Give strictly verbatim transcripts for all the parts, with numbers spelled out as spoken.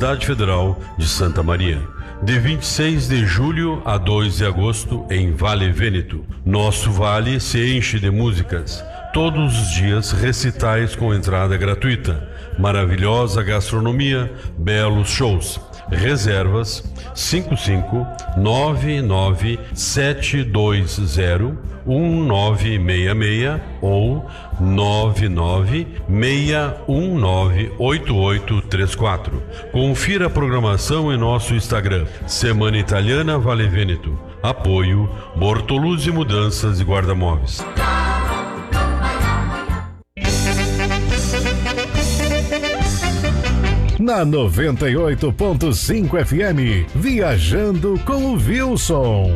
Universidade Federal de Santa Maria. De vinte e seis de julho a dois de agosto, em Vale Vêneto. Nosso vale se enche de músicas. Todos os dias, recitais com entrada gratuita. Maravilhosa gastronomia, belos shows. Reservas cinco cinco nove nove sete dois zero um nove seis seis ou nove nove seis um nove oito oito três quatro. Confira a programação em nosso Instagram. Semana Italiana Vale Vêneto. Apoio Bortoluzzi Mudanças e Guarda-Móveis. Na noventa e oito ponto cinco F M, Viajando com o Wilson.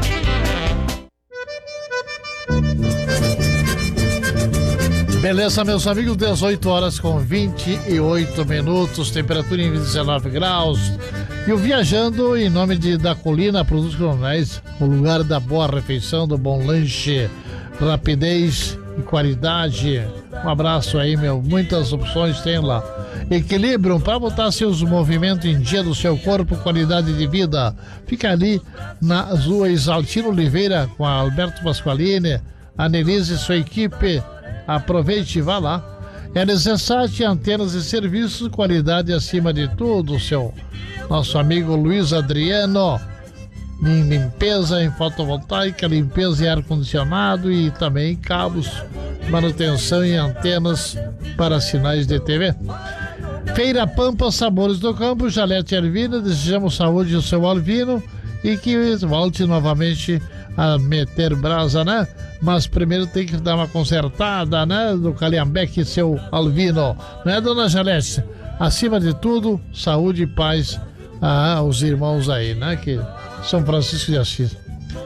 Beleza, meus amigos, dezoito horas com vinte e oito minutos, temperatura em dezenove graus. E o Viajando, em nome de Da Colina, Produtos Coloniais, o lugar da boa refeição, do bom lanche, rapidez e qualidade. Um abraço aí, meu. Muitas opções tem lá. Equilíbrio para botar seus movimentos em dia do seu corpo, qualidade de vida. Fica ali na rua Exaltino Oliveira com a Alberto Pasqualini, a Nelise e sua equipe. Aproveite e vá lá. Elisensat, antenas e serviços, qualidade acima de tudo. Seu nosso amigo Luiz Adriano, em limpeza, em fotovoltaica, limpeza e ar-condicionado e também cabos, manutenção e antenas para sinais de T V. Feira Pampa, Sabores do Campo, Jalete Alvino, desejamos saúde ao seu Alvino e que volte novamente a meter brasa, né? Mas primeiro tem que dar uma consertada, né? Do Calhambeque, seu Alvino, né, dona Jalete? Acima de tudo, saúde e paz aos irmãos aí, né? Que São Francisco de Assis.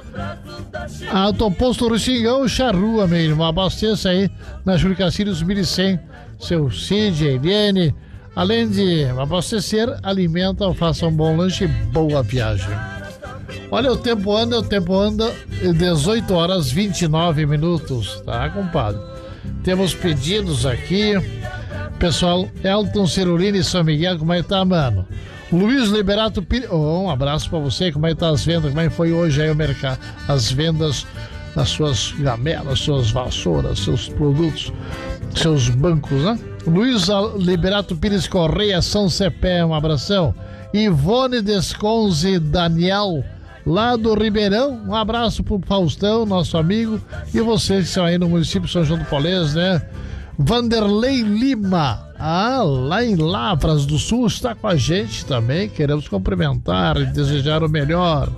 Autoposto Ruxingão, Charrua, meu irmão, abasteça aí na Júlio Cacílios mil e cem, seu Cid, Eliane. Além de abastecer, alimenta, faça um bom lanche e boa viagem. Olha, o tempo anda, o tempo anda, dezoito horas e vinte e nove minutos, tá, compadre? Temos pedidos aqui. Pessoal, Elton Cirulini, São Miguel, como é que tá, mano? Luiz Liberato Pires, oh, um abraço pra você, como é que tá as vendas, como é que foi hoje aí o mercado, as vendas das suas gamelas, suas vassouras, seus produtos, seus bancos, né? Luiz Liberato Pires Correia, São Cepé, um abração. Ivone Desconze Daniel, lá do Ribeirão, um abraço pro Faustão, nosso amigo, e vocês que estão aí no município de São João do Polês, né? Vanderlei Lima, ah, lá em Lavras do Sul, está com a gente também, queremos cumprimentar e desejar o melhor.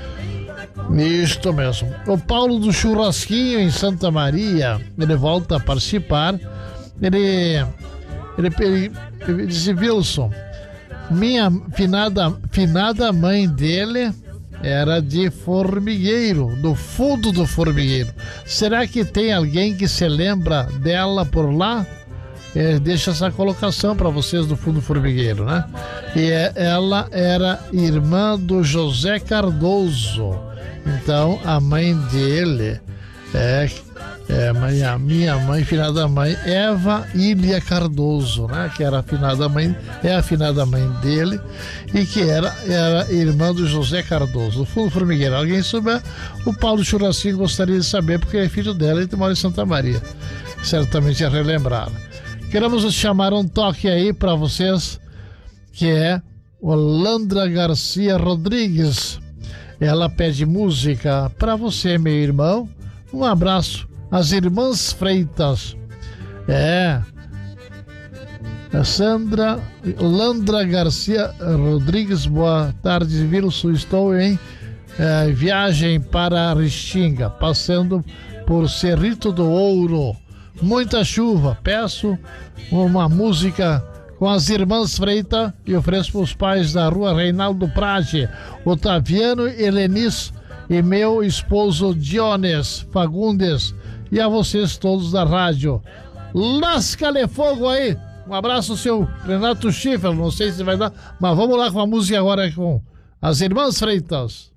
Isto mesmo. O Paulo do Churrasquinho em Santa Maria, ele volta a participar. Ele, ele, ele, ele disse: Wilson, minha finada, finada mãe dele era de Formigueiro, do fundo do Formigueiro. Será que tem alguém que se lembra dela por lá? É, deixa essa colocação para vocês do fundo do Formigueiro, né? E é, ela era irmã do José Cardoso. Então a mãe dele é, é a minha mãe, finada mãe, Eva Ilha Cardoso, né? Que era a finada mãe, é a finada mãe dele e que era, era irmã do José Cardoso, do fundo Formigueiro. Alguém souber, o Paulo Churrasquinho gostaria de saber, porque é filho dela e mora em Santa Maria. Certamente é relembrar. Queremos chamar um toque aí para vocês, que é Olandra Garcia Rodrigues. Ela pede música para você, meu irmão. Um abraço. As Irmãs Freitas. É. A Sandra Landra Garcia Rodrigues, boa tarde, Wilson. Estou em é, viagem para Restinga, passando por Cerrito do Ouro. Muita chuva. Peço uma música com as Irmãs Freitas e ofereço para os pais da rua Reinaldo Prade, Otaviano Helenis e meu esposo Diones Fagundes, e a vocês todos da rádio. Lasca-lhe fogo aí! Um abraço, seu Renato Schiffer, não sei se vai dar, mas vamos lá com a música agora com as Irmãs Freitas.